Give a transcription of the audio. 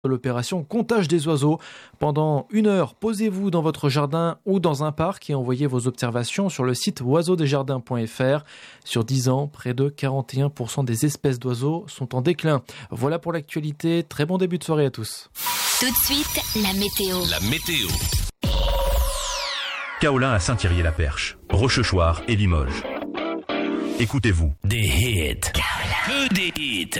de l'opération Comptage des oiseaux. Pendant 1 heure, posez-vous dans votre jardin ou dans un parc et envoyez vos observations sur le site oiseaudesjardins.fr. Sur 10 ans, près de 41% des espèces d'oiseaux sont en déclin. Voilà pour l'actualité. Très bon début de soirée à tous. Tout de suite, la météo. La météo. Kaolin à Saint-Thierry-la-Perche, Rochechouart et Limoges. Écoutez-vous. Des hits. Que des hits.